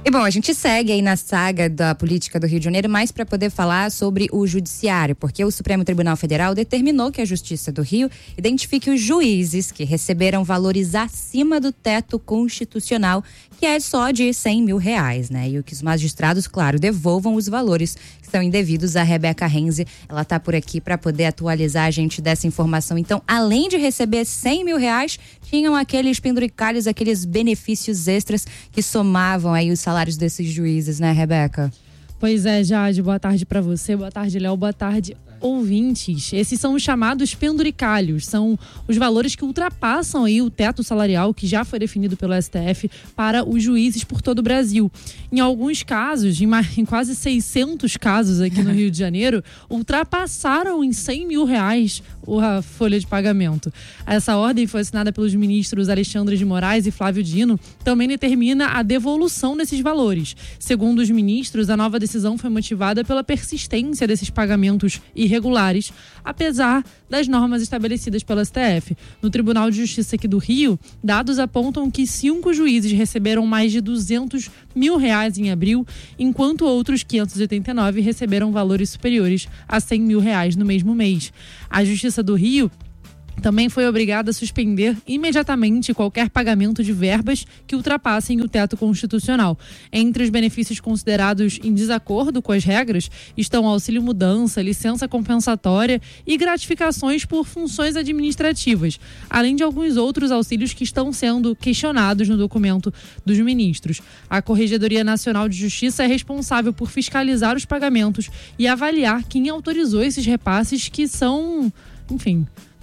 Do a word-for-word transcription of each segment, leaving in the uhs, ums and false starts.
E bom, a gente segue aí na saga da política do Rio de Janeiro, mais para poder falar sobre o judiciário, porque o Supremo Tribunal Federal determinou que a Justiça do Rio identifique os juízes que receberam valores acima do teto constitucional, que é só de cem mil reais, né? E o que os magistrados, claro, devolvam os valores que são indevidos. A Rebeca Renzi, ela tá por aqui para poder atualizar a gente dessa informação. Então, além de receber cem mil reais, tinham aqueles penduricalhos, aqueles benefícios extras que somavam aí os salários desses juízes, né, Rebeca? Pois é, Jade, boa tarde para você, boa tarde, Léo, boa tarde, ouvintes. Esses são os chamados penduricalhos, são os valores que ultrapassam aí o teto salarial que já foi definido pelo S T F para os juízes por todo o Brasil. Em alguns casos, em, mais, em quase seiscentos casos aqui no Rio de Janeiro, ultrapassaram em cem mil reais a folha de pagamento. Essa ordem foi assinada pelos ministros Alexandre de Moraes e Flávio Dino, também determina a devolução desses valores. Segundo os ministros, a nova decisão foi motivada pela persistência desses pagamentos irregulares, apesar das normas estabelecidas pelo S T F. No Tribunal de Justiça aqui do Rio, dados apontam que cinco juízes receberam mais de duzentos mil reais em abril, enquanto outros quinhentos e oitenta e nove receberam valores superiores a cem mil reais no mesmo mês. A Justiça do Rio também foi obrigada a suspender imediatamente qualquer pagamento de verbas que ultrapassem o teto constitucional. Entre os benefícios considerados em desacordo com as regras estão auxílio mudança, licença compensatória e gratificações por funções administrativas, além de alguns outros auxílios que estão sendo questionados no documento dos ministros. A Corregedoria Nacional de Justiça é responsável por fiscalizar os pagamentos e avaliar quem autorizou esses repasses que são, enfim,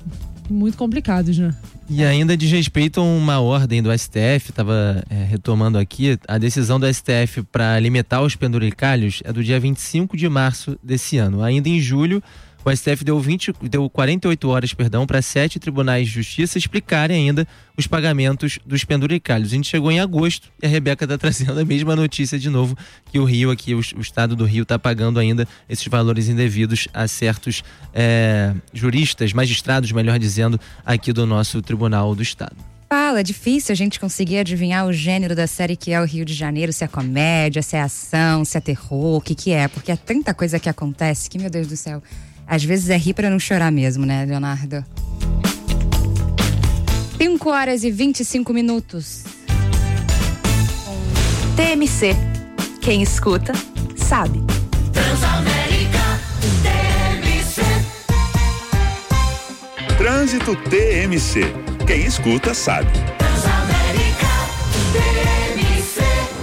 muito complicados, né? E ainda diz respeito a uma ordem do S T F, estava é, retomando aqui, a decisão do S T F para limitar os penduricalhos é do dia vinte e cinco de março desse ano. Ainda em julho, o S T F deu, vinte, deu quarenta e oito horas perdão, para sete tribunais de justiça explicarem ainda os pagamentos dos penduricalhos. A gente chegou em agosto e a Rebeca está trazendo a mesma notícia de novo, que o Rio aqui, o, o estado do Rio está pagando ainda esses valores indevidos a certos é, juristas, magistrados, melhor dizendo, aqui do nosso Tribunal do Estado. Fala, é difícil a gente conseguir adivinhar o gênero da série que é o Rio de Janeiro, se é comédia, se é ação, se é terror, o que que é, porque é tanta coisa que acontece que, meu Deus do céu, às vezes é rir pra não chorar mesmo, né, Leonardo? cinco horas e vinte e cinco minutos. T M C. Quem escuta, sabe. Transamérica T M C. Trânsito T M C. Quem escuta, sabe. Transamérica T M C.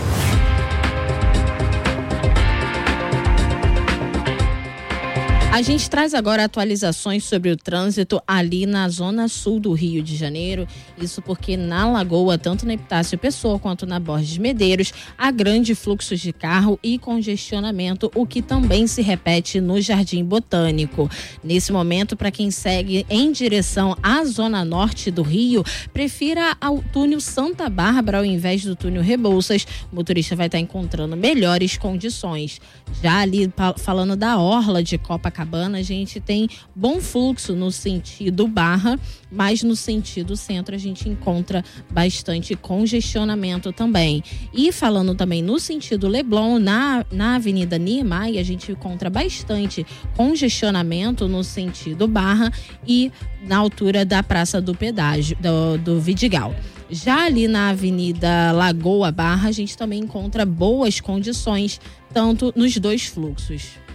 A gente traz agora atualizações sobre o trânsito ali na zona sul do Rio de Janeiro. Isso porque na Lagoa, tanto na Epitácio Pessoa quanto na Borges Medeiros, há grande fluxo de carro e congestionamento, o que também se repete no Jardim Botânico. Nesse momento, para quem segue em direção à zona norte do Rio, prefira ao túnel Santa Bárbara ao invés do túnel Rebouças. O motorista vai estar encontrando melhores condições. Já ali, falando da orla de Copacabana, a gente tem bom fluxo no sentido Barra, mas no sentido centro a gente encontra bastante congestionamento também. E falando também no sentido Leblon, na, na Avenida Niemeyer, a gente encontra bastante congestionamento no sentido Barra e na altura da Praça do Pedágio, do, do Vidigal. Já ali na Avenida Lagoa Barra, a gente também encontra boas condições, tanto nos dois fluxos.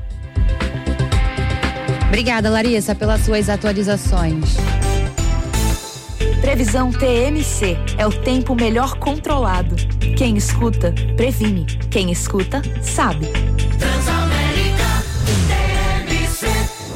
Obrigada, Larissa, pelas suas atualizações. Previsão T M C é o tempo melhor controlado. Quem escuta, previne. Quem escuta, sabe. Transamérica T M C.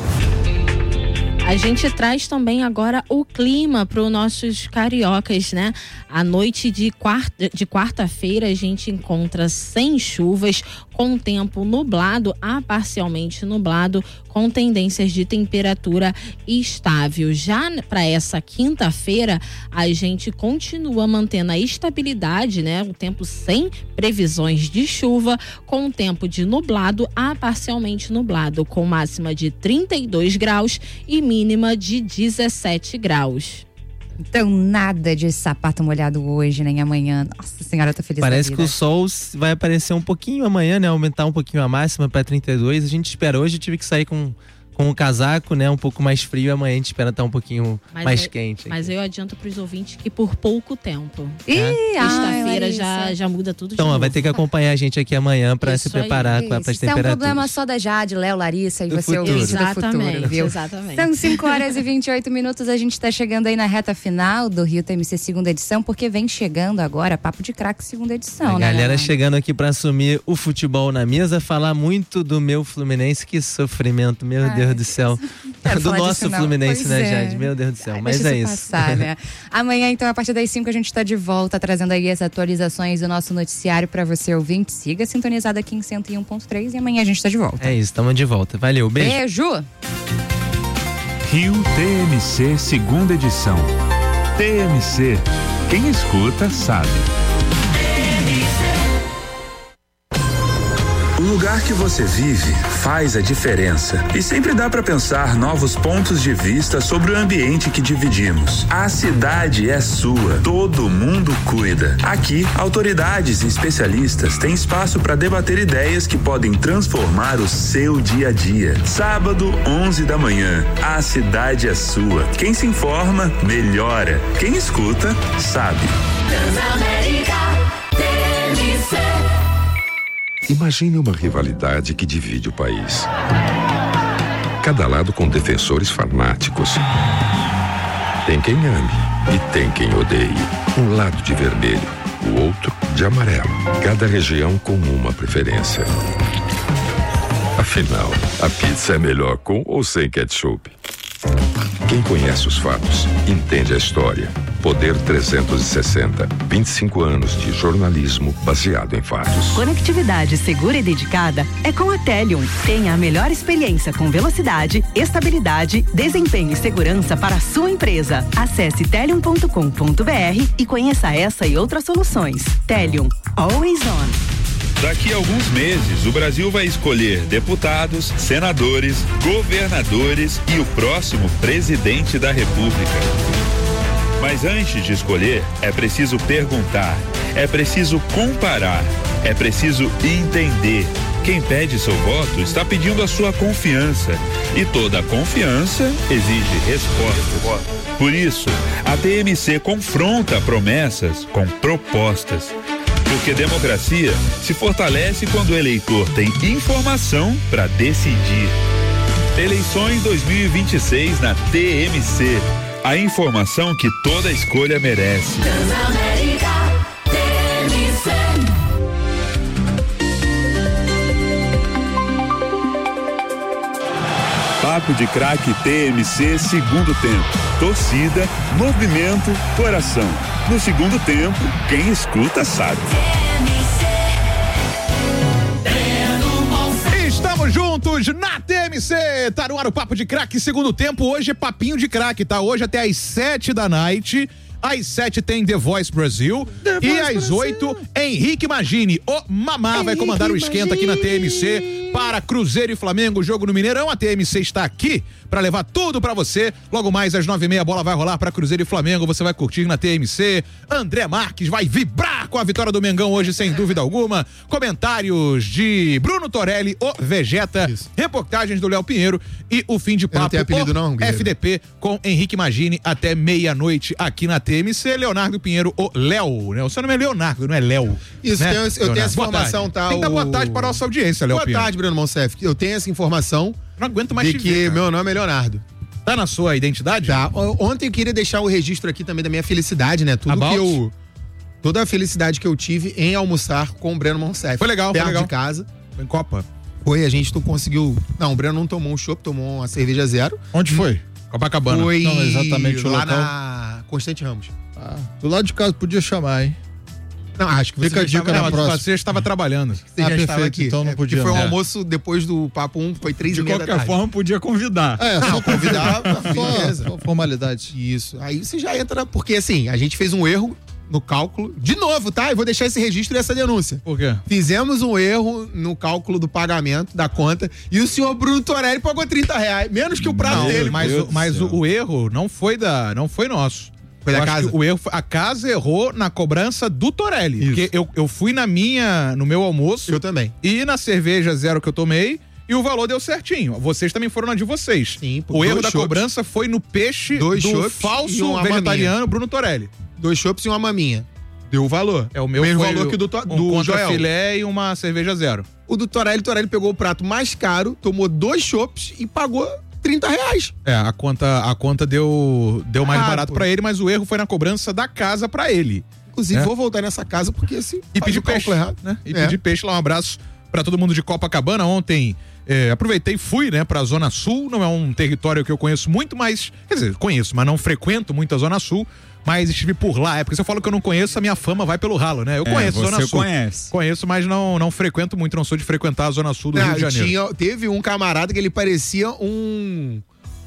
A gente traz também agora o clima para os nossos cariocas, né? A noite de, quarta, de quarta-feira a gente encontra sem chuvas, com tempo nublado a parcialmente nublado, com tendências de temperatura estável. Já para essa quinta-feira, a gente continua mantendo a estabilidade, né? O tempo sem previsões de chuva, com tempo de nublado a parcialmente nublado, com máxima de trinta e dois graus e mínima de dezessete graus. Então, nada de sapato molhado hoje, nem amanhã. Nossa senhora, eu tô feliz Parece da que vida. o sol vai aparecer um pouquinho amanhã, né? Aumentar um pouquinho a máxima para trinta e dois. A gente espera. Hoje eu tive que sair com, com o casaco, né? Um pouco mais frio. Amanhã a gente espera estar um pouquinho Mas mais eu- quente. Mas eu adianto pros ouvintes que por pouco tempo. Ih, ai, Sexta-feira Larissa. já, já muda tudo de Então, ó, novo. vai ter que acompanhar a gente aqui amanhã para se Isso aí. preparar com a- Isso para as é um temperaturas. problema só da Jade, Léo, Larissa e Do você futuro. ouvinte do Exatamente, futuro, viu? exatamente. São cinco horas e vinte e oito minutos, a gente tá chegando aí na reta final do Rio T M C segunda edição, porque vem chegando agora Papo de Craque segunda edição, A né? galera Leonardo? chegando aqui para assumir o futebol na mesa, falar muito do meu Fluminense. Que sofrimento, meu Ai, Deus do céu. quero Do falar nosso disso, não. Fluminense, Pois né, é. Jade? Meu Deus do céu. Ai, Mas deixa é isso isso. passar, né? Amanhã, então, a partir das cinco, a gente tá de volta, trazendo aí as atualizações do nosso noticiário para você ouvinte. Siga sintonizado aqui em cento e um ponto três e amanhã a gente tá de volta. É isso, estamos de volta. Valeu, beijo. Beijo! Rio T M C segunda edição. T M C. Quem escuta sabe. O lugar que você vive faz a diferença e sempre dá para pensar novos pontos de vista sobre o ambiente que dividimos. A cidade é sua, todo mundo cuida. Aqui, autoridades e especialistas têm espaço para debater ideias que podem transformar o seu dia a dia. Sábado, onze da manhã, a cidade é sua. Quem se informa, melhora. Quem escuta, sabe. Transamérica T M C. Imagine uma rivalidade que divide o país. Cada lado com defensores fanáticos. Tem quem ame e tem quem odeie. Um lado de vermelho, o outro de amarelo. Cada região com uma preferência. Afinal, a pizza é melhor com ou sem ketchup? Quem conhece os fatos, entende a história. Poder trezentos e sessenta, vinte e cinco anos de jornalismo baseado em fatos. Conectividade segura e dedicada é com a Telium. Tenha a melhor experiência com velocidade, estabilidade, desempenho e segurança para a sua empresa. Acesse telium ponto com ponto br e conheça essa e outras soluções. Telium, always on. Daqui a alguns meses, o Brasil vai escolher deputados, senadores, governadores e o próximo presidente da República. Mas antes de escolher, é preciso perguntar, é preciso comparar, é preciso entender. Quem pede seu voto está pedindo a sua confiança. E toda confiança exige respostas. Por isso, a T M C confronta promessas com propostas. Porque democracia se fortalece quando o eleitor tem informação para decidir. Eleições dois mil e vinte e seis na T M C. A informação que toda escolha merece. Transamérica T M C. Papo de Craque T M C segundo tempo. Torcida, movimento, coração. No segundo tempo, quem escuta sabe. Estamos juntos na T M C, tá no ar o Papo de Craque, segundo tempo, hoje é papinho de craque, tá? Hoje até às sete da noite, às sete tem The Voice Brasil The e Voice às oito, Henrique Magini, o Mamá Henrique vai comandar o esquenta Magini. Aqui na T M C para Cruzeiro e Flamengo, jogo no Mineirão. A T M C está aqui para levar tudo pra você. Logo mais às nove e meia a bola vai rolar para Cruzeiro e Flamengo, você vai curtir na T M C. André Marques vai vibrar com a vitória do Mengão hoje, sem dúvida alguma. Comentários de Bruno Torelli, o Vegeta, isso. Reportagens do Léo Pinheiro e o fim de papo. Eu não tenho apelido não, Guilherme. F D P com Henrique Magini até meia-noite aqui na T M C. Leonardo Pinheiro, o Léo, né? O seu nome é Leonardo, não é Léo. Isso, né? eu, eu tenho essa informação, tá? Tem que dar boa tarde para a nossa audiência, Léo Boa Pinheiro. tarde, Bruno Monsef. Eu tenho essa informação. Não aguento mais de te que ver, meu nome é Leonardo. Tá na sua identidade? Tá. Ontem eu queria deixar o registro aqui também da minha felicidade, né? Tudo About? que eu... Toda a felicidade que eu tive em almoçar com o Breno Monsef. Foi legal, perto foi legal. de casa. Foi em Copa? Foi, a gente não conseguiu... Não, o Breno não tomou um chopp, tomou uma cerveja zero. Onde foi? Copacabana. Foi não, exatamente o lá local. na Constante Ramos. Ah, do lado de casa podia chamar, hein? Não, acho que você Fica a dica estava, na próxima. Você estava trabalhando. Você ah, já perfeito, estava aqui. então não é, podia. Foi um é. almoço depois do Papo um, foi três De e meia da qualquer tarde. forma, podia convidar. É, não, só convidar, beleza. Só formalidade. Isso. Aí você já entra, porque assim, a gente fez um erro no cálculo. De novo, tá? Eu vou deixar esse registro e essa denúncia. Por quê? Fizemos um erro no cálculo do pagamento da conta e o senhor Bruno Torelli pagou trinta reais, menos que o prazo não, dele. Mas, o, mas o, o erro não foi da, não foi nosso. Foi da Eu acho casa? que o erro, foi- a casa errou na cobrança do Torelli. Porque eu, eu fui na minha, no meu almoço. Eu também. E na cerveja zero que eu tomei. E o valor deu certinho. Vocês também foram na de vocês. Sim, o erro dois da chopps. cobrança foi no peixe Dois do chopps e falso uma vegetariano maminha. Bruno Torelli. Dois chopps e uma maminha. Deu o valor. É o meu Mesmo foi valor que o do, to- um do contra Joel. filé e uma cerveja zero. O do Torelli, Torelli pegou o prato mais caro, tomou dois chopps e pagou trinta reais. É, a conta, a conta deu, deu mais Ah, barato pô. pra ele, mas o erro foi na cobrança da casa pra ele. Inclusive, É. vou voltar nessa casa porque esse E faz pedir o cálculo peixe, errado. né? E É. pedir peixe lá, um abraço pra todo mundo de Copacabana. Ontem é, aproveitei e fui, né, pra Zona Sul. Não é um território que eu conheço muito, mas, quer dizer, conheço, mas não frequento muito a Zona Sul. Mas estive por lá, é porque se eu falo que eu não conheço, a minha fama vai pelo ralo, né? Eu É, conheço a Zona você Sul. conhece. Conheço, mas não, não frequento muito, não sou de frequentar a Zona Sul do Não, Rio de Janeiro. tinha- teve um camarada que ele parecia um.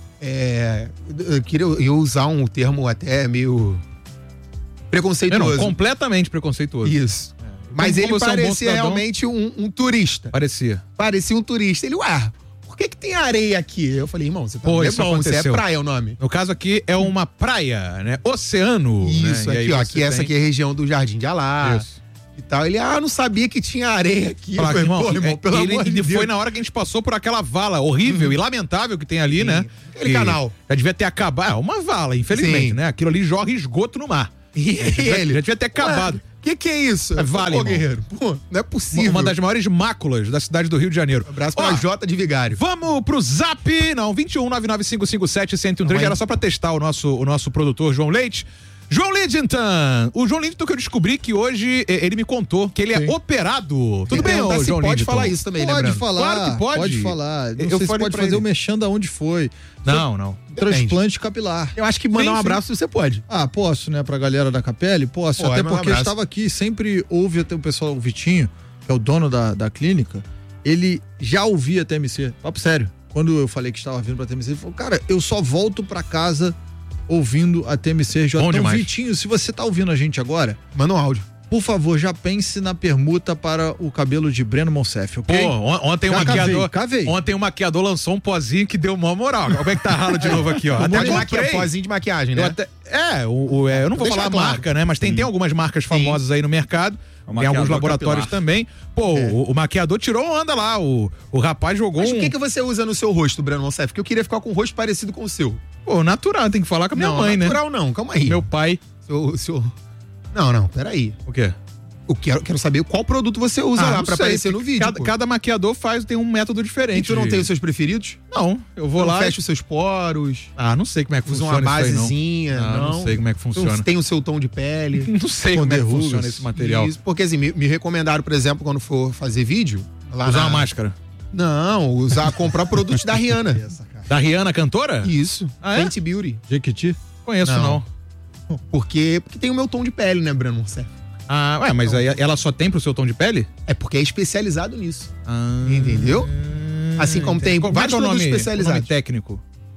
É, eu queria eu ia usar um termo até meio preconceituoso. É, não, completamente preconceituoso. Isso. Mas Como ele você é um bom parecia cidadão- realmente um, um turista. Parecia. Parecia um turista. Ele, ué, por que que tem areia aqui? Eu falei, irmão, você tá Pô, no isso Leblon, você é aconteceu. praia o nome. No caso aqui é uma praia, né? Oceano. Isso, né? E aqui, aí ó. você Aqui, essa tem- aqui é a região do Jardim de Alá. Isso. E tal. Ele, ah, não sabia que tinha areia aqui. Falar Eu que, falei, irmão, pô, irmão, é, pelo ele, amor de ele Deus. foi na hora que a gente passou por aquela vala horrível e lamentável que tem ali, né? Aquele Que canal. Já devia ter acabado. É uma vala, infelizmente, Sim. né? Aquilo ali joga esgoto no mar. E Já devia- ele? Já devia ter acabado. O que que é isso? É vale, Pô, irmão. guerreiro. Pô, não é possível. Uma das maiores máculas da cidade do Rio de Janeiro. Abraço pra Ó, Jota de Vigário. Vamos pro Zap, não, vinte e um nove nove cinco cinco sete um zero um três, Vai. era só pra testar o nosso, o nosso produtor João Leite. João Lidington, o João Lidington que eu descobri que hoje eh, ele me contou que ele é operado. Tudo bem, perguntar ô, se João pode Lidington? falar isso também, né, Pode Breno? falar. Claro que pode. Pode falar. Não Eu sei se falei pode pra fazer ele. o mexendo aonde foi. Não, não. Transplante capilar. Eu acho que mandar Sim, um sim. abraço você pode. Ah, posso, né? Pra galera da Capelli? Posso. Pode, até manda um porque eu abraço. estava aqui, sempre ouve até o pessoal, o Vitinho, que é o dono da, da clínica, ele já ouvia T M C. Papo sério. Quando eu falei que estava vindo pra T M C, ele falou, cara, eu só volto pra casa ouvindo a T M C R J. Bom Então, demais. Vitinho, se você tá ouvindo a gente agora, Manda um áudio. por favor, já pense na permuta para o cabelo de Breno Monsef, ok? Pô, on- ontem o Já maquiador. cavei, cavei. Ontem o maquiador lançou um pozinho que deu uma moral. Como é que tá ralo de novo aqui, ó? Até Até de comprei. maquia, pozinho de maquiagem, Eu né? até- é, o, o- é, eu não vou Deixa falar a claro. marca, né? Mas tem, tem algumas marcas famosas aí no mercado. O Tem alguns maquiador laboratórios capilar. também. Pô, o, o maquiador tirou onda lá. O, o rapaz jogou Mas um. o que, que você usa no seu rosto, Breno Monsef? Porque eu queria ficar com um rosto parecido com o seu. Pô, natural, tem que falar com a minha não, mãe, natural não, calma aí. né? Meu pai. Seu, seu... Não, não, peraí. O quê? Eu quero, quero saber qual produto você usa Ah, lá não pra sei, aparecer no porque vídeo. Cada, pô. cada maquiador faz, tem um método diferente. E tu não de- tem os seus preferidos? Não, eu vou não lá. fecha os seus poros? Ah, não sei como é que Usa funciona uma isso aí, não. basezinha? Ah, não. não sei como é que funciona. Então, tem o seu tom de pele? Não sei como é que rugas. funciona esse material. Isso, porque assim, me, me recomendaram, por exemplo, quando for fazer vídeo... Lá Usar na- uma máscara. Não, usar, comprar produtos da Rihanna. Da Rihanna, cantora? Isso. Ah, é? Fenty Beauty. Jequiti? Conheço, não. Não. Porque, porque tem o meu tom de pele, né, Breno Monsef? Ah, ué, mas aí ela só tem pro seu tom de pele? É porque é especializado nisso. Ah, Entendeu? Assim como tem Como é vários que é o produtos nome, especializados. o nome técnico?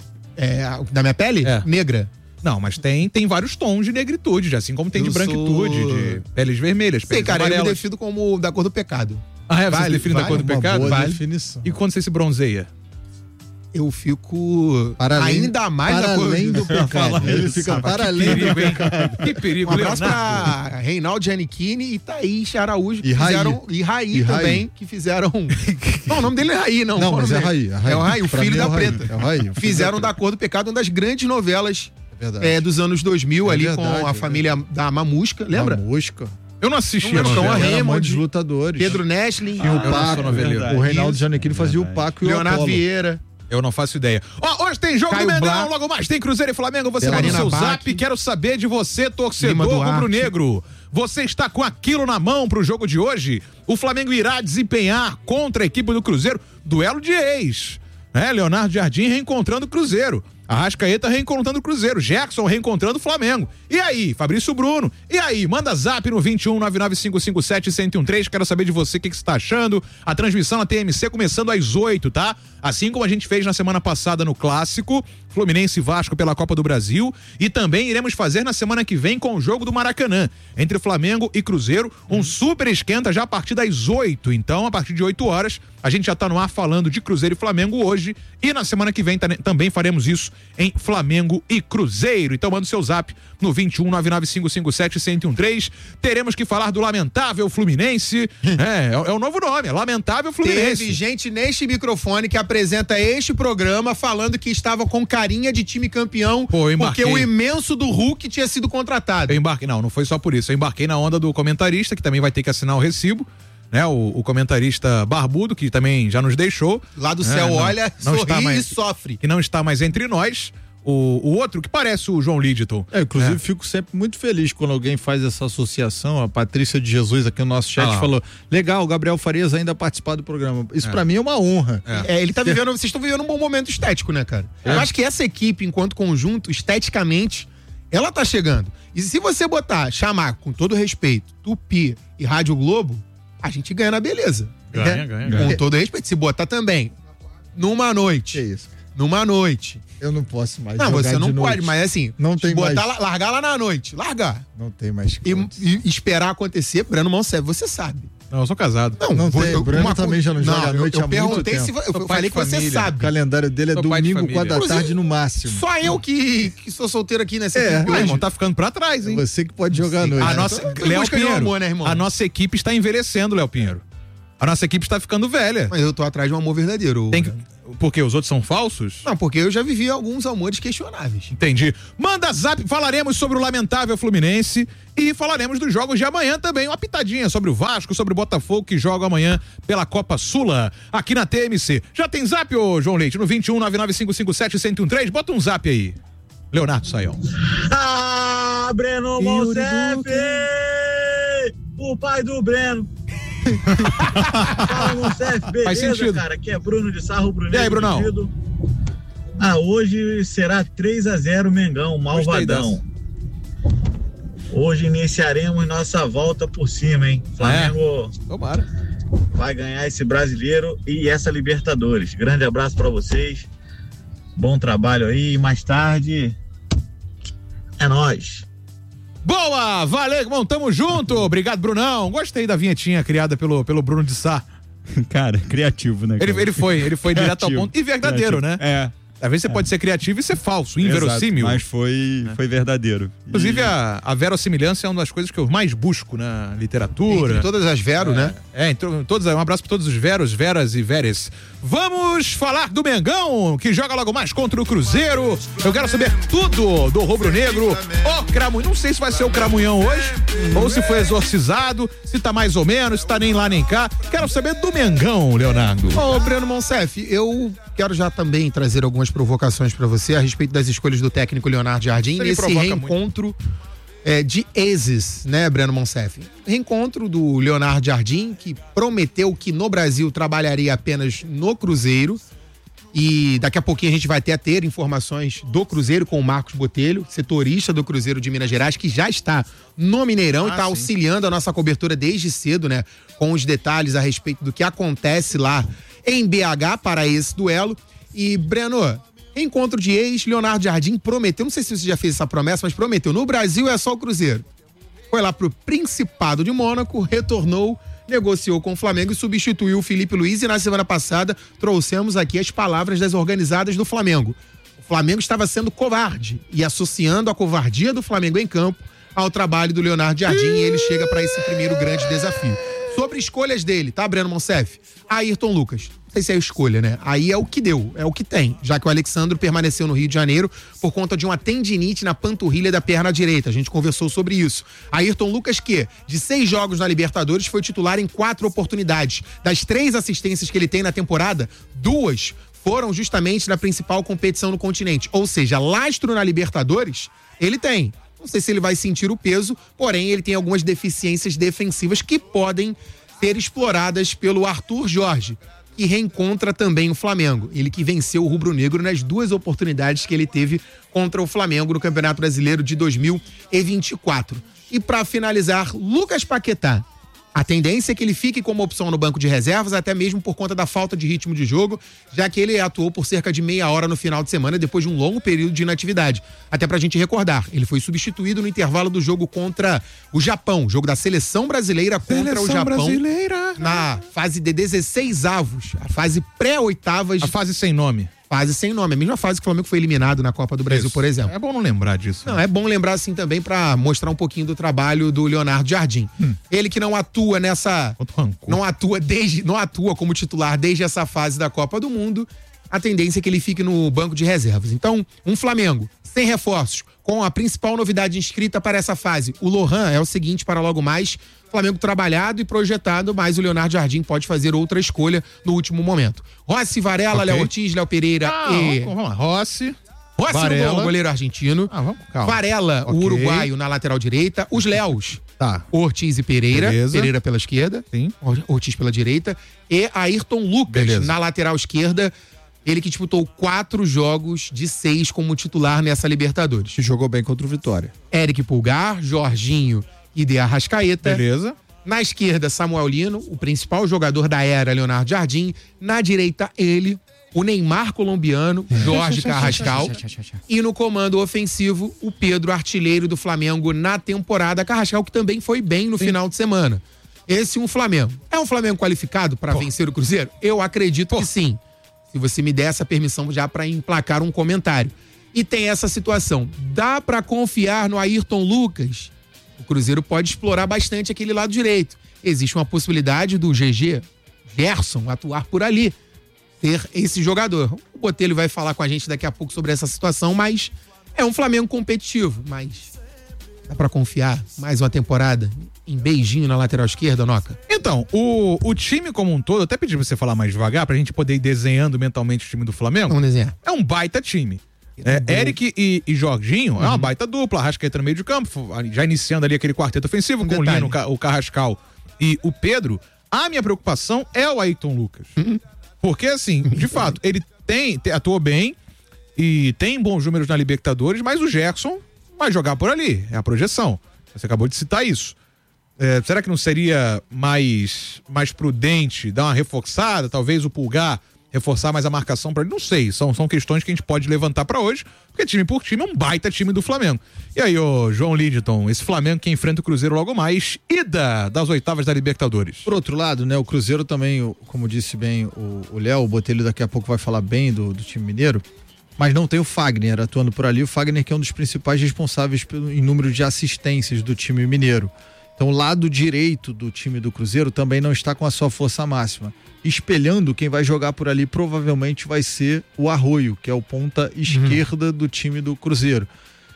É, a- da minha pele? É. Negra. Não, mas tem, tem vários tons de negritude, assim como tem de Eu branquitude, sou- de peles vermelhas, Sei, peles cara, eu me amarelas. defino como da cor do pecado. Ah, é? Você Vale, se define da vale, cor do uma pecado? boa Vale. definição. E quando você se bronzeia? Eu fico Para além- ainda mais para da cor além do pecado. Ele fica para além do pecado. Que perigo, Um abraço Leonardo. pra Reinaldo Giannichini e Thaís Araújo, que E Raí. fizeram. E Raí E também, Raí. que fizeram. Não, o nome dele é Raí, não. Não, Qual o mas nome é dele? Raí, é Raí. É o Raí, o Pra filho mim é da o Raí, Preta. é o Raí, o filho Fizeram da da Cor do Pecado uma das grandes novelas É verdade. é, dos anos dois mil, É ali verdade, com a é família da Mamusca, lembra? Mosca. Eu não assisti Não a lembro, novela. Cão Era Raymond, muitos lutadores. Pedro Nestlin, Tinha o eu não sou Paco, noveleiro. o Reinaldo Isso. Giannichini fazia o Paco e o Leonardo Apolo. Vieira. Eu não faço ideia. Ó, hoje tem jogo Caio do Mengão, Blá. logo mais tem Cruzeiro e Flamengo. Você Karina manda o seu Bach. zap. Quero saber de você, Lima torcedor Duarte. rubro-negro. Você está com aquilo na mão pro jogo de hoje? O Flamengo irá desempenhar contra a equipe do Cruzeiro duelo de ex. Né? Leonardo Jardim reencontrando o Cruzeiro. Arrascaeta reencontrando o Cruzeiro. Jackson reencontrando o Flamengo. E aí, Fabrício Bruno? E aí, manda zap no vinte e um nove nove cinco cinco sete um zero um três. Quero saber de você o que, que você tá achando. A transmissão na T M C começando às oito, tá? Assim como a gente fez na semana passada no Clássico. Fluminense e Vasco pela Copa do Brasil, e também iremos fazer na semana que vem com o jogo do Maracanã, entre Flamengo e Cruzeiro, um super esquenta já a partir das oito. Então, a partir de oito horas, a gente já tá no ar falando de Cruzeiro e Flamengo hoje, e na semana que vem também faremos isso em Flamengo e Cruzeiro. Então manda o seu zap no vinte e um, nove nove cinco cinco sete, um zero um três. Teremos que falar do lamentável Fluminense. é, é, é o novo nome, é Lamentável Fluminense. Teve gente neste microfone que apresenta este programa falando que estava com carinha de time campeão. Pô, eu embarquei. Porque o imenso do Hulk tinha sido contratado. Eu embarquei, não, não foi só por isso. Eu embarquei na onda do comentarista, que também vai ter que assinar o recibo. Né, o, o comentarista barbudo, que também já nos deixou. Lá do céu, não, olha, não sorri está mais, e sofre. Que não está mais entre nós. O, o outro, que parece o João Lidton. É, inclusive, é. fico sempre muito feliz quando alguém faz essa associação. A Patrícia de Jesus aqui no nosso chat ah. falou: legal, o Gabriel Farias ainda participar do programa. Isso é. pra mim é uma honra. É, é ele tá vivendo, vocês estão vivendo um bom momento estético, né, cara? É. Eu acho que essa equipe, enquanto conjunto, esteticamente, ela tá chegando. E se você botar, chamar, com todo respeito, Tupi e Rádio Globo, a gente ganha na beleza. Ganha, né? ganha, Com ganha. todo respeito. Se botar também, numa noite. Que isso? Numa noite. Eu não posso mais. Não, jogar você não de pode, noite. mas assim, não tem botar mais. lá, largar lá na noite. Largar. Não tem mais. E, e esperar acontecer, Breno Monsef, você sabe. Não, eu sou casado. Não, não tem. O Breno também já não joga à noite eu, há eu muito perguntei tempo. se eu, Sou eu pai falei de que você família. sabe. O calendário dele é Sou pai de domingo, família. quatro da tarde no máximo. Só eu que, que sou solteiro aqui nessa É, equipe Ah, hoje. irmão, tá ficando pra trás, hein? Você que pode jogar à noite. A nossa, Então, Léo busca de Pinheiro, amor, né, irmão? a nossa equipe está envelhecendo, Léo Pinheiro. A nossa equipe está ficando velha. Mas eu tô atrás de um amor verdadeiro. Tem que... Porque os outros são falsos? Não, porque eu já vivi alguns amores questionáveis. Entendi. Manda zap, falaremos sobre o lamentável Fluminense e falaremos dos jogos de amanhã também. Uma pitadinha sobre o Vasco, sobre o Botafogo que joga amanhã pela Copa Sula, aqui na T M C. Já tem zap, ô João Leite? No vinte e um, nove nove cinco cinco sete, um zero um três. Bota um zap aí. Leonardo Saião. Ah, Breno Monsef! O pai do Breno. Fala, Monsef, beleza, Faz sentido. cara? Aqui é Bruno de Sarro, Bruno. E aí, Brunão? Pedido. Ah, hoje será três a zero Mengão, malvadão. Hoje iniciaremos nossa volta por cima, hein? Flamengo É. Tomara. vai ganhar esse brasileiro e essa Libertadores. Grande abraço pra vocês. Bom trabalho aí. Mais tarde é nóis. Boa! Valeu, irmão. Tamo junto. Obrigado, Brunão. Gostei da vinhetinha criada pelo, pelo Bruno de Sá. Cara, criativo, né? Cara? Ele, ele foi, ele foi direto ao ponto. E verdadeiro, criativo. né? É. Às vezes você É. pode ser criativo e ser falso, inverossímil. Exato, mas foi, foi verdadeiro. Inclusive, E- a, a verossimilhança é uma das coisas que eu mais busco na literatura. Entre todas as Vero, é, né? É, então, todos, um abraço para todos os Veros, Veras e Veres. Vamos falar do Mengão, que joga logo mais contra o Cruzeiro. Eu quero saber tudo do Rubro Negro. O Cramunhão, não sei se vai ser o Cramunhão hoje, ou se foi exorcizado, se tá mais ou menos, se tá nem lá nem cá. Quero saber do Mengão, Leonardo. Ô, Breno Monsef, eu quero já também trazer algumas provocações pra você a respeito das escolhas do técnico Leonardo Jardim Você me nesse provoca reencontro é, de exes, né, Breno Monsef? Reencontro do Leonardo Jardim, que prometeu que no Brasil trabalharia apenas no Cruzeiro. E daqui a pouquinho a gente vai até a ter informações do Cruzeiro com o Marcos Botelho, setorista do Cruzeiro de Minas Gerais, que já está no Mineirão Ah, e está sim. auxiliando a nossa cobertura desde cedo, né? Com os detalhes a respeito do que acontece lá em B H para esse duelo. E, Breno, encontro de ex, Leonardo Jardim prometeu, não sei se você já fez essa promessa, mas prometeu, no Brasil é só o Cruzeiro. Foi lá pro Principado de Mônaco, retornou, negociou com o Flamengo e substituiu o Felipe Luiz. E na semana passada trouxemos aqui as palavras das organizadas do Flamengo. O Flamengo estava sendo covarde e associando a covardia do Flamengo em campo ao trabalho do Leonardo Jardim, e ele chega para esse primeiro grande desafio. Sobre escolhas dele, tá, Breno Monsef? Ayrton Lucas. Não sei se é a escolha, né? Aí é o que deu, é o que tem, já que o Alexandro permaneceu no Rio de Janeiro por conta de uma tendinite na panturrilha da perna direita. A gente conversou sobre isso. Ayrton Lucas, que de seis jogos na Libertadores, foi titular em quatro oportunidades. Das três assistências que ele tem na temporada, duas foram justamente na principal competição no continente. Ou seja, lastro na Libertadores, ele tem. Não sei se ele vai sentir o peso, porém ele tem algumas deficiências defensivas que podem ser exploradas pelo Arthur Jorge, que reencontra também o Flamengo. Ele que venceu o Rubro Negro nas duas oportunidades que ele teve contra o Flamengo no Campeonato Brasileiro de dois mil e vinte e quatro. E para finalizar, Lucas Paquetá. A tendência é que ele fique como opção no banco de reservas, até mesmo por conta da falta de ritmo de jogo, já que ele atuou por cerca de meia hora no final de semana, depois de um longo período de inatividade. Até pra gente recordar, ele foi substituído no intervalo do jogo contra o Japão, jogo da seleção brasileira contra Seleção o Japão. brasileira. Na fase de dezesseis avos, a fase pré-oitavas. A fase sem nome. Fase sem nome, a mesma fase que o Flamengo foi eliminado na Copa do Brasil, Isso. por exemplo. É bom não lembrar disso. Não, é bom lembrar assim também pra mostrar um pouquinho do trabalho do Leonardo Jardim. Hum. Ele que não atua nessa, não atua desde, não atua como titular desde essa fase da Copa do Mundo. A tendência é que ele fique no banco de reservas. Então, um Flamengo sem reforços, com a principal novidade inscrita para essa fase, o Lohan, é o seguinte para logo mais. Flamengo trabalhado e projetado, mas o Leonardo Jardim pode fazer outra escolha no último momento. Rossi, Varela, Ok. Léo Ortiz, Léo Pereira Ah, e... vamos lá. Rossi. Rossi, Varela. o goleiro argentino. Ah, vamos, calma. Varela, Ok. o uruguaio na lateral direita. Os Léus, Tá. Ortiz e Pereira. Beleza. Pereira pela esquerda. Sim. Ortiz pela direita. E Ayrton Lucas Beleza. na lateral esquerda. Ele que disputou quatro jogos de seis como titular nessa Libertadores. Que jogou bem contra o Vitória. Eric Pulgar, Jorginho e De Arrascaeta. Beleza. Na esquerda, Samuel Lino, o principal jogador da era, Leonardo Jardim. Na direita, ele, o Neymar colombiano, Jorge Carrascal. E no comando ofensivo, o Pedro, artilheiro do Flamengo na temporada. Carrascal, que também foi bem no final de semana. Esse um Flamengo. É um Flamengo qualificado para vencer o Cruzeiro? Eu acredito que sim. Se você me der essa permissão já para emplacar um comentário. E tem essa situação. Dá para confiar no Ayrton Lucas? O Cruzeiro pode explorar bastante aquele lado direito. Existe uma possibilidade do G G, Gerson, atuar por ali. Ter esse jogador. O Botelho vai falar com a gente daqui a pouco sobre essa situação, mas é um Flamengo competitivo. Mas dá pra confiar mais uma temporada em beijinho na lateral esquerda, Noca? Então, o, o time como um todo, até pedi pra você falar mais devagar, pra gente poder ir desenhando mentalmente o time do Flamengo. Vamos desenhar. É um baita time. É, Eric e, e Jorginho Uhum. é uma baita dupla, Arrascaeta no meio de campo, já iniciando ali aquele quarteto ofensivo Um com o detalhe. Lino, Ca- o Carrascal e o Pedro. A minha preocupação é o Ayrton Lucas. Uhum. Porque, assim, de fato, ele tem, te- atuou bem e tem bons números na Libertadores, mas o Gerson vai jogar por ali, é a projeção. Você acabou de citar isso. É, será que não seria mais, mais prudente dar uma reforçada, talvez o Pulgar reforçar mais a marcação para ele? Não sei, são, são questões que a gente pode levantar para hoje, porque time por time é um baita time do Flamengo. E aí, ô João Lidton, esse Flamengo que enfrenta o Cruzeiro logo mais, ida das oitavas da Libertadores. Por outro lado, né, o Cruzeiro também, o- como disse bem o Léo, o Botelho daqui a pouco vai falar bem do, do time mineiro, mas não tem o Fagner atuando por ali, o Fagner que é um dos principais responsáveis pelo, em número de assistências do time mineiro. Então o lado direito do time do Cruzeiro também não está com a sua força máxima. Espelhando, quem vai jogar por ali provavelmente vai ser o Arroio, que é o ponta esquerda do time do Cruzeiro.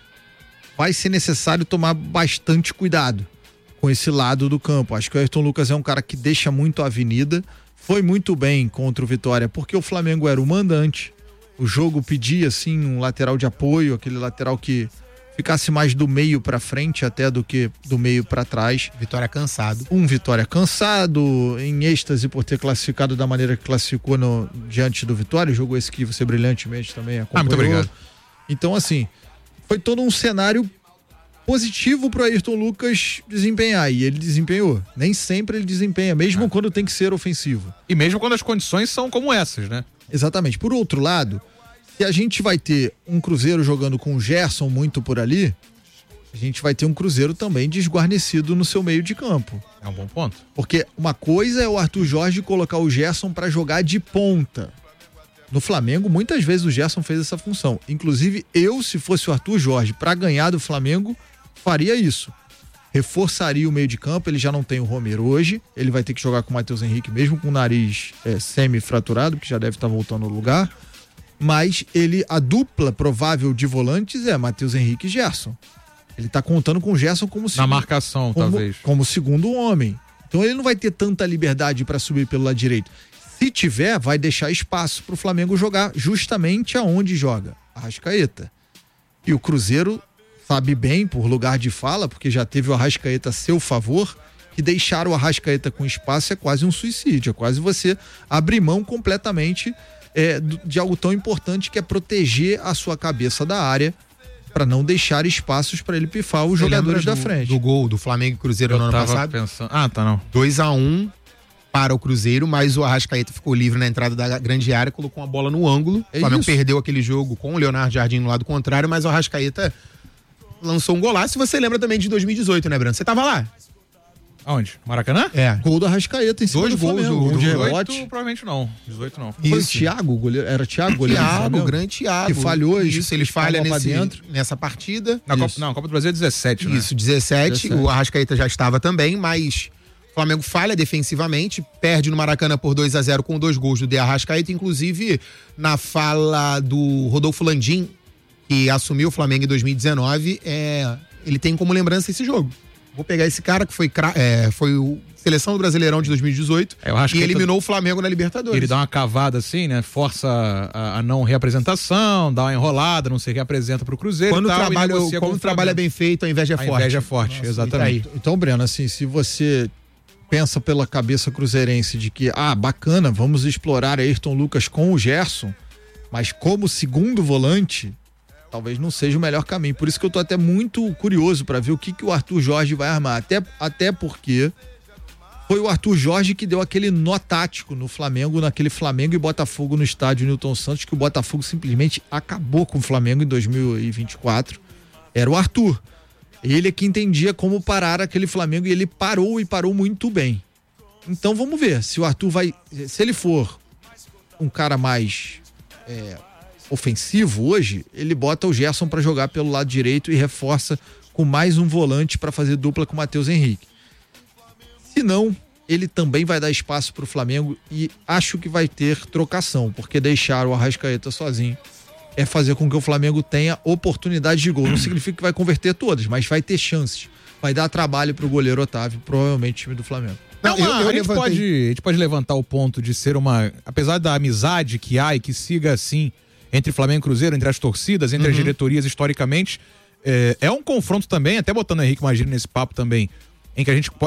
Vai ser necessário tomar bastante cuidado com esse lado do campo. Acho que o Ayrton Lucas é um cara que deixa muito a avenida, foi muito bem contra o Vitória, porque o Flamengo era o mandante, o jogo pedia assim um lateral de apoio, aquele lateral que ficasse mais do meio pra frente até do que do meio pra trás. Vitória cansado. Um Vitória cansado, em êxtase por ter classificado da maneira que classificou no, diante do Vitória, jogo esse que você brilhantemente também acompanhou. Ah, muito obrigado. Então assim, foi todo um cenário positivo pro Ayrton Lucas desempenhar, e ele desempenhou. Nem sempre ele desempenha, mesmo Ah. quando tem que ser ofensivo. E mesmo quando as condições são como essas, né? Exatamente. Por outro lado, se a gente vai ter um Cruzeiro jogando com o Gerson muito por ali, a gente vai ter um Cruzeiro também desguarnecido no seu meio de campo. É um bom ponto. Porque uma coisa é o Arthur Jorge colocar o Gerson pra jogar de ponta. No Flamengo, muitas vezes o Gerson fez essa função. Inclusive, eu, se fosse o Arthur Jorge, pra ganhar do Flamengo, faria isso. Reforçaria o meio de campo, ele já não tem o Romero hoje, ele vai ter que jogar com o Matheus Henrique, mesmo com o nariz é, semi-fraturado, que já deve estar voltando ao lugar. Mas ele, a dupla provável de volantes é Matheus Henrique e Gerson. Ele tá contando com o Gerson como Na segundo, marcação, como, talvez. como segundo homem. Então ele não vai ter tanta liberdade para subir pelo lado direito. Se tiver, vai deixar espaço pro Flamengo jogar justamente aonde joga, Arrascaeta. E o Cruzeiro sabe bem, por lugar de fala, porque já teve o Arrascaeta a seu favor, que deixar o Arrascaeta com espaço é quase um suicídio, é quase você abrir mão completamente é, do- de algo tão importante que é proteger a sua cabeça da área para não deixar espaços para ele pifar os Você jogadores lembra da do- frente. Do gol do Flamengo e Cruzeiro Eu no ano tava passado? pensando- Ah, tá, não. dois a um para o Cruzeiro, mas o Arrascaeta ficou livre na entrada da grande área, colocou uma bola no ângulo. É o Flamengo isso. perdeu aquele jogo com o Leonardo Jardim no lado contrário, mas o Arrascaeta lançou um golaço. E você lembra também de dois mil e dezoito, né, Brano? Você tava lá? Aonde? Maracanã? É. Gol do Arrascaeta em cima Dois do gols Flamengo. do- Um de do- rebote. dezoito, provavelmente não. dezoito não. Foi o Isso. Thiago, o goleiro, era Thiago, goleiro do Thiago, Flamengo? o grande Thiago. Que falhou. Isso, ele falha pra nesse, dentro. nessa partida. Na Copa, Isso. não, Copa do Brasil é dezessete, né? Isso, dezessete. O Arrascaeta já estava também, mas o Flamengo falha defensivamente, perde no Maracanã por dois a zero com dois gols do De Arrascaeta, inclusive na fala do Rodolfo Landim, que assumiu o Flamengo em dois mil e dezenove, é, ele tem como lembrança esse jogo. Vou pegar esse cara que foi, cra- é, foi o seleção do Brasileirão de dois mil e dezoito É, eu acho e que eliminou o Flamengo na Libertadores. Ele dá uma cavada assim, né? Força a, a não reapresentação, dá uma enrolada, não se reapresenta pro Cruzeiro. Quando e o tal, e trabalho, negocia com quando o o trabalho é Flamengo. bem feito, a inveja é A forte. inveja é forte, exatamente. Então, Breno, assim, se você pensa pela cabeça cruzeirense de que, ah, bacana, vamos explorar Ayrton Lucas com o Gerson, mas como segundo volante, talvez não seja o melhor caminho. Por isso que eu tô até muito curioso para ver o que, que o Arthur Jorge vai armar. Até, até porque foi o Arthur Jorge que deu aquele nó tático no Flamengo, naquele Flamengo e Botafogo no estádio Newton Santos, que o Botafogo simplesmente acabou com o Flamengo em dois mil e vinte e quatro. Era o Arthur. Ele é que entendia como parar aquele Flamengo e ele parou e parou muito bem. Então vamos ver se o Arthur vai... Se ele for um cara mais é, ofensivo hoje, ele bota o Gerson para jogar pelo lado direito e reforça com mais um volante para fazer dupla com o Matheus Henrique. Se não, ele também vai dar espaço para o Flamengo e acho que vai ter trocação, porque deixar o Arrascaeta sozinho é fazer com que o Flamengo tenha oportunidade de gol. Não significa que vai converter todas, mas vai ter chances. Vai dar trabalho pro goleiro Otávio, provavelmente time do Flamengo. Não, eu- uma- eu a, gente levantei- pode, a gente pode levantar o ponto de ser uma... Apesar da amizade que há e que siga assim entre Flamengo e Cruzeiro, entre as torcidas, entre as Uhum. diretorias historicamente, é, é um confronto também, até botando o Henrique Magini nesse papo também, em que a gente pode